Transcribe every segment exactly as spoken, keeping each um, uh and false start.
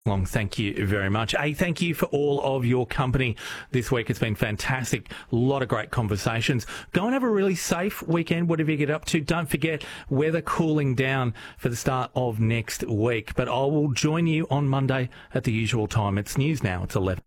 Long, thank you very much. Hey, thank you for all of your company this week. It's been fantastic. A lot of great conversations. Go and have a really safe weekend, whatever you get up to. Don't forget, weather cooling down for the start of next week. But I will join you on Monday at the usual time. It's news now. It's eleven.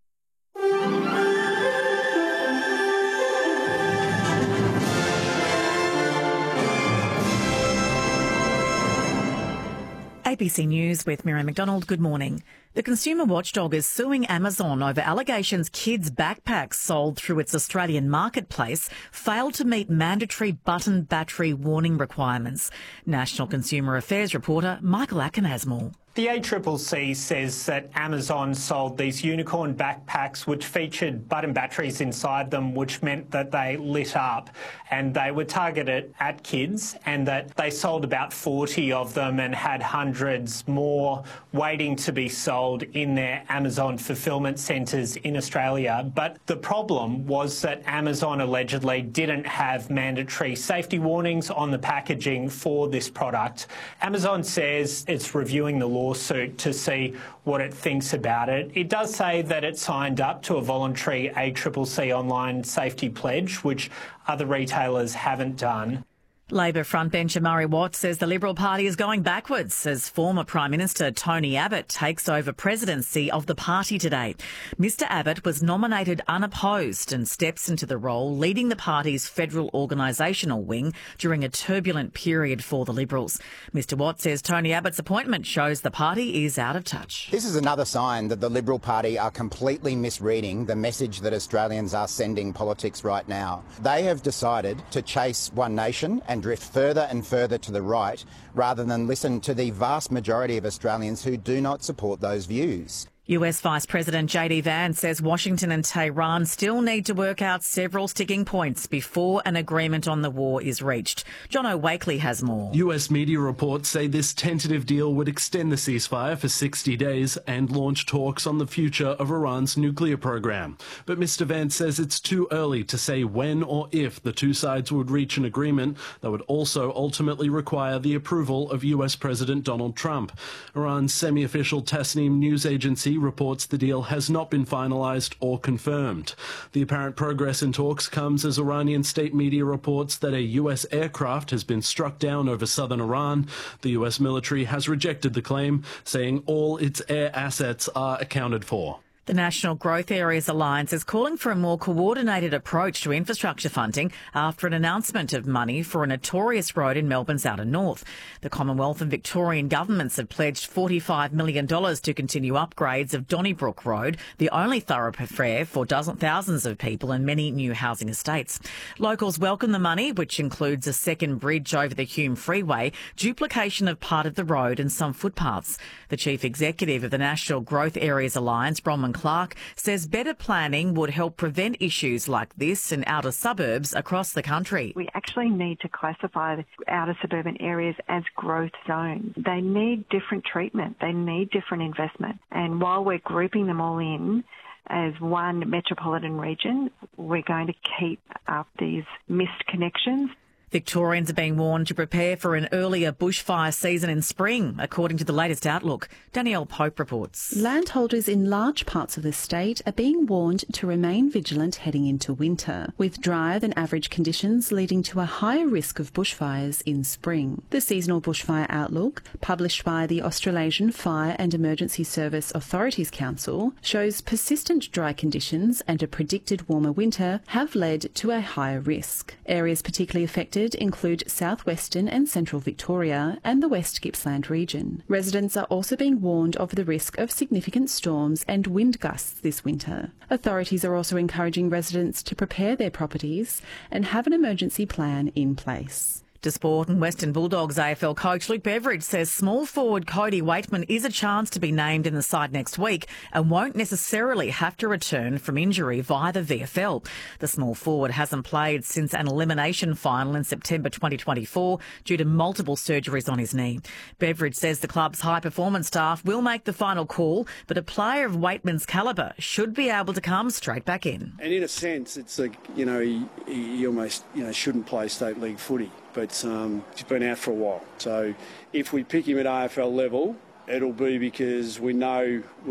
A B C News with Miriam McDonald. Good morning. The consumer watchdog is suing Amazon over allegations kids' backpacks sold through its Australian marketplace failed to meet mandatory button battery warning requirements. National Consumer Affairs reporter Michael Acken has more. The A C C C says that Amazon sold these unicorn backpacks which featured button batteries inside them, which meant that they lit up, and they were targeted at kids, and that they sold about forty of them and had hundreds more waiting to be sold in their Amazon fulfillment centres in Australia. But the problem was that Amazon allegedly didn't have mandatory safety warnings on the packaging for this product. Amazon says it's reviewing the law lawsuit to see what it thinks about it. It does say that it signed up to a voluntary A C C C online safety pledge, which other retailers haven't done. Labor frontbencher Murray Watt says the Liberal Party is going backwards as former Prime Minister Tony Abbott takes over presidency of the party today. Mister Abbott was nominated unopposed and steps into the role leading the party's federal organisational wing during a turbulent period for the Liberals. Mister Watt says Tony Abbott's appointment shows the party is out of touch. This is another sign that the Liberal Party are completely misreading the message that Australians are sending politics right now. They have decided to chase One Nation and and drift further and further to the right rather than listen to the vast majority of Australians who do not support those views. U S Vice President J D Vance says Washington and Tehran still need to work out several sticking points before an agreement on the war is reached. Jono Wakely has more. U S media reports say this tentative deal would extend the ceasefire for sixty days and launch talks on the future of Iran's nuclear program. But Mister Vance says it's too early to say when or if the two sides would reach an agreement that would also ultimately require the approval of U S President Donald Trump. Iran's semi-official Tasnim news agency reports the deal has not been finalised or confirmed. The apparent progress in talks comes as Iranian state media reports that a U S aircraft has been struck down over southern Iran. The U S military has rejected the claim, saying all its air assets are accounted for. The National Growth Areas Alliance is calling for a more coordinated approach to infrastructure funding after an announcement of money for a notorious road in Melbourne's outer north. The Commonwealth and Victorian governments have pledged forty-five million dollars to continue upgrades of Donnybrook Road, the only thoroughfare for dozen thousands of people and many new housing estates. Locals welcome the money, which includes a second bridge over the Hume Freeway, duplication of part of the road and some footpaths. The Chief Executive of the National Growth Areas Alliance, Bronwyn Clark, says better planning would help prevent issues like this in outer suburbs across the country. We actually need to classify the outer suburban areas as growth zones. They need different treatment. They need different investment. And while we're grouping them all in as one metropolitan region, we're going to keep up these missed connections. Victorians are being warned to prepare for an earlier bushfire season in spring, according to the latest outlook. Danielle Pope reports. Landholders in large parts of the state are being warned to remain vigilant heading into winter, with drier than average conditions leading to a higher risk of bushfires in spring. The seasonal bushfire outlook, published by the Australasian Fire and Emergency Service Authorities Council, shows persistent dry conditions and a predicted warmer winter have led to a higher risk. Areas particularly affected include southwestern and central Victoria and the West Gippsland region. Residents are also being warned of the risk of significant storms and wind gusts this winter. Authorities are also encouraging residents to prepare their properties and have an emergency plan in place. To sport, and Western Bulldogs A F L coach Luke Beveridge says small forward Cody Waitman is a chance to be named in the side next week and won't necessarily have to return from injury via the V F L. The small forward hasn't played since an elimination final in September twenty twenty-four due to multiple surgeries on his knee. Beveridge says the club's high-performance staff will make the final call, but a player of Waitman's calibre should be able to come straight back in. And in a sense, it's like, you know, he, he almost, you know, shouldn't play state league footy. But um, he's been out for a while. So if we pick him at A F L level, it'll be because we know